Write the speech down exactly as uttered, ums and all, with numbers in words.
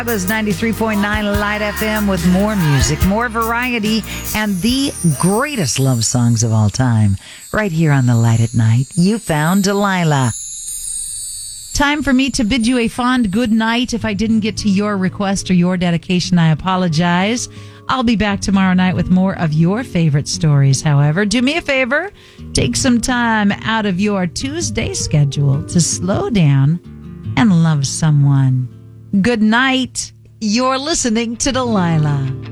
That was ninety-three point nine Light F M with more music, more variety, and the greatest love songs of all time. Right here on the Light at Night, you found Delilah. Time for me to bid you a fond good night. If I didn't get to your request or your dedication, I apologize. I'll be back tomorrow night with more of your favorite stories. However, do me a favor, take some time out of your Tuesday schedule to slow down and love someone. Good night. You're listening to Delilah.